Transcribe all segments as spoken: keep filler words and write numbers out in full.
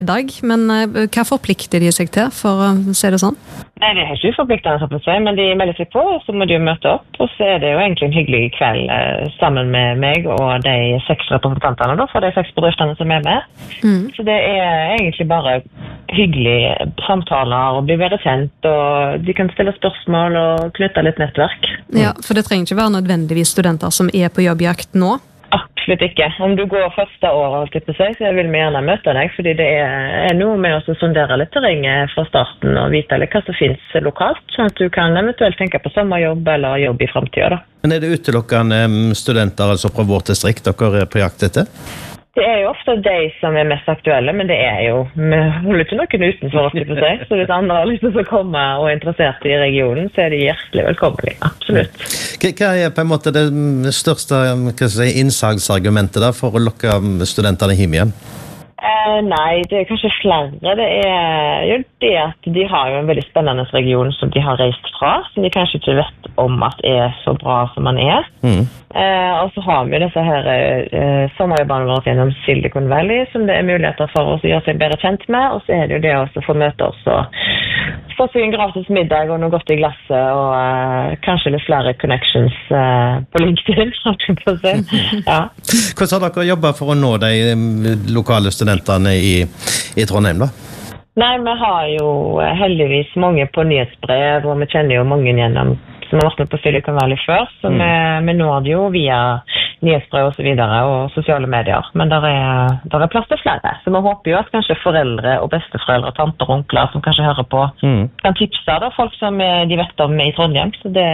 dag, men hva forplikter de seg til, for å se det sånn? Nei, det er ikke uforpliktende, på seg, men de melder seg på, så må de jo møte opp, og så er det jo egentlig en hyggelig kveld eh, sammen med meg og de seks representantene da, for de seks bedriftene som er med. Mm. Så det er egentlig bare hyggelige samtaler og bli bedre kjent, og de kan stille spørsmål og knytte litt nettverk. Ja, for det trenger ikke være nødvendigvis studenter som er på jobbjakt nå? Absolutt ikke. Om du går første året til på seg, så vil vi gjerne møte deg, fordi det er, er noe med å sondere litt terrenget fra starten og vite litt hva som finnes lokalt, sånn at du kan eventuelt tenke på sommerjobb eller jobb i fremtiden. Men er det utelukkende studenter altså fra vårt distrikt dere er på jakt etter? Det er jo ofte de som er mest aktuelle, men det er jo, vi holder ikke noen utenfor oss på seg, så hvis andre har lyst til å komme og er interessert i regionen, så er de hjertelig velkommen, absolutt. Hva er på en måte det største si, innsagsargumentet da, for å lokke studentene hjem igjen? Eh, nei, det er kanskje flere. Det er jo det at de har jo en veldig spennende region som de har reist fra, som de kanskje ikke vet om at er så bra som man er. Mm. Eh, og så har vi disse her eh, sommerjobbene våre gjennom Silicon Valley, som det er muligheter for oss å gjøre seg bedre kjent med, og så er det jo det også å få møte oss og få seg en gratis middag og noe godt i glasset, og eh, kanskje litt flere connections eh, på LinkedIn, på seg. Ja. Hvordan har dere jobbet for å nå de lokale studentene i, i Trondheim da? Nei, vi har jo heldigvis mange på nyhetsbrev, og vi kjenner jo mange gjennom som har vært med på Silicon Valley før, så mm. vi, vi når det jo via nyhetsbrev og så videre, og sosiale medier, men der er, der er plass til flere, så vi håper jo at kanskje foreldre og besteforeldre, tanter og onkler som kanskje hører på, mm. kan tipse da, folk som de vet om i Trondheim, så det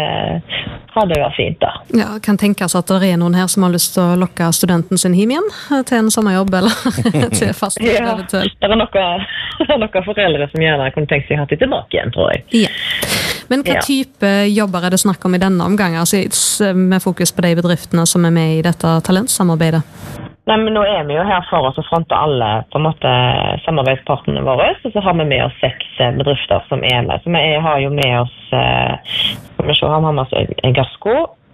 har det jo vært fint da. Ja, kan tenkes at det er noen her som har lyst til å lokke studenten sin hjem igjen til en sommerjobb, eller til fast jobb ja, eventuelt. Det er noen, noen foreldre som gjerne kunne tenkt seg å ha det tilbake igjen, tror jeg. Ja. Men hva type jobber er det snakk om i denne omgangen, altså med fokus på de bedriftene som er med i dette talentsamarbeidet? Nei, men nå er vi jo her for oss å fronte alle på en måte samarbeidspartnerne våre, og så har vi med oss seks bedrifter som er med. Så vi har jo med oss, skal vi se, har vi med oss Gasco,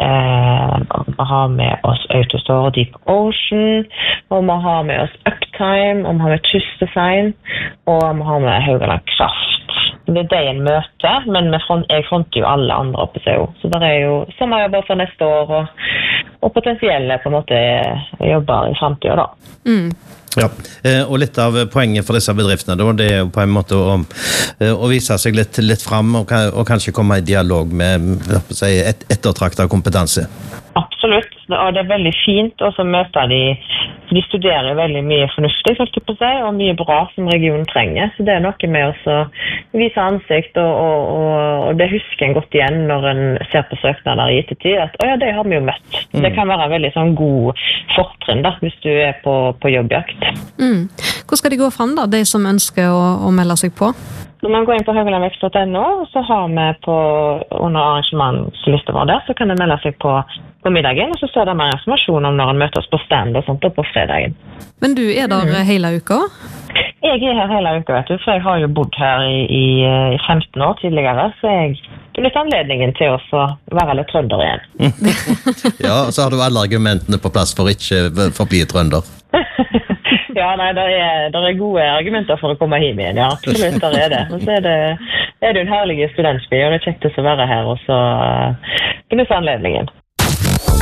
eh, vi har med oss Autostore og Deep Ocean, og vi har med oss Uptime, og vi har med Kystdesign, og vi har med Haugaland Kraft. Det er det en møter, men front, jeg fronter jo alle andre oppe seg jo. Så det er jo sommerjobber for neste år, og, og potensielle på en måte jobber i fremtiden da. Mm. Ja, og litt av poenget for disse bedriftene da, det er jo på en måte å, å vise seg litt, litt frem, og, og kanskje komme i dialog med si, et, ettertraktet kompetanse. Absolutt, og det er veldig fint, og så møter de, de studerer veldig mye fornuftig, på seg, og mye bra som regionen trenger, så det er noe med oss å vise ansikt, og, og, og, og det husker en godt igjen når en ser på søknader i ettertid, at å ja, det har vi jo møtt. Mm. Det kan være en veldig sånn god fortrinn da, hvis du er på, på jobbjakt. Mm. Hvor skal de gå frem da, de som ønsker å, å melde seg på? Når man går inn på haugalandvekst punktum no, så har vi på, under arrangementslisten vår der, så kan de melde seg på, på middagen, og så står det mer informasjon om når man møter oss på stand og sånt, og på fredagen. Men du er der mm. hele uka? Jeg er her hele uka, vet du, for jeg har jo bodd her i, i, i femten år tidligere, så jeg har litt anledningen til å være litt trønder igjen. Ja, så har du alle argumentene på plass for ikke forbli trønder. Ja, nei, det er, der er gode argumenter for å komme hjem igjen, ja, absolutt, der er det. Og så er det, er det en herlig studentby, og det er kjekt å være her, og så uh, benytte anledningen.